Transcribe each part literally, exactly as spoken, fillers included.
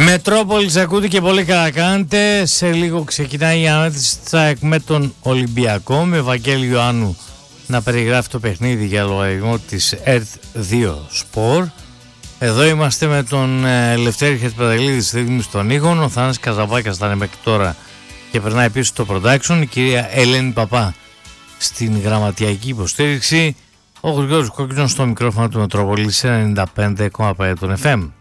Μετρόπολης ακούτε και πολύ καλά κάνετε. Σε λίγο ξεκινάει η αναμέτρηση με τον Ολυμπιακό, με Βαγγέλη Ιωάννου να περιγράφει το παιχνίδι για λογαριασμό της ΕΡΤ δύο Sport. Εδώ είμαστε με τον ε, Λευτέρη Χετπεδαλίδη στη ρύθμιση των ήχων. Ο Θανάσης Καζαβάκας ήταν μέχρι τώρα και περνάει πίσω στο production. Η κυρία Ελένη Παπά στην γραμματιακή υποστήριξη. Ο Γρηγόρης Κόκκινος στο μικρόφωνο του Μετρόπολης ενενήντα πέντε κόμμα πέντε των εφ εμ.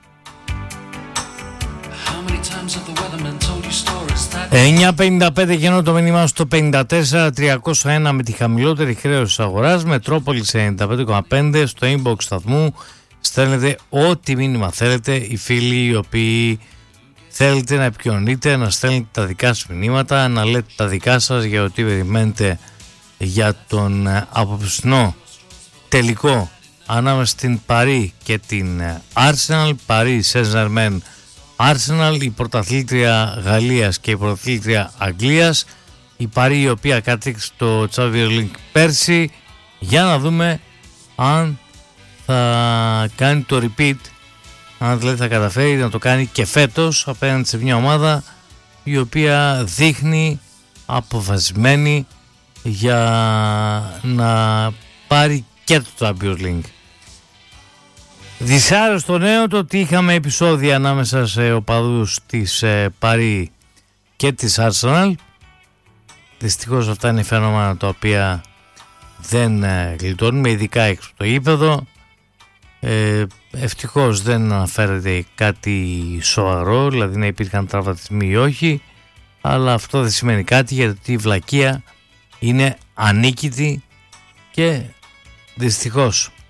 εννιά πενήντα πέντε γεννώ το μήνυμά στο πενήντα τέσσερα τριακόσια ένα με τη χαμηλότερη χρέωση της αγοράς. Μετρόπολης ενενήντα πέντε κόμμα πέντε στο inbox σταθμού. Στέλνετε ό,τι μήνυμα θέλετε. Οι φίλοι οι οποίοι θέλετε να επικοινωνείτε, να στέλνετε τα δικά σας μηνύματα, να λέτε τα δικά σας για ό,τι περιμένετε για τον απόψινό τελικό ανάμεσα στην Παρί και την Arsenal. Παρί Saint-Germain Arsenal, η πρωταθλήτρια Γαλλίας και η πρωταθλήτρια Αγγλίας. Η Παρί η οποία κατέκτησε το Champions League πέρσι. Για να δούμε αν θα κάνει το repeat, αν δηλαδή θα καταφέρει να το κάνει και φέτος απέναντι σε μια ομάδα η οποία δείχνει αποφασισμένη για να πάρει και το Champions League. Δυσάρεστο νέο το ότι είχαμε επεισόδια ανάμεσα σε οπαδούς της ε, Παρί και της Arsenal. Δυστυχώς αυτά είναι φαινόμενα τα οποία δεν ε, γλιτώνουμε, ειδικά έξω από το γήπεδο. Ε, ευτυχώς δεν αναφέρεται κάτι σοβαρό, δηλαδή να υπήρχαν τραυματισμοί ή όχι, αλλά αυτό δεν σημαίνει κάτι, γιατί η βλακεία είναι ανίκητη και δυστυχώς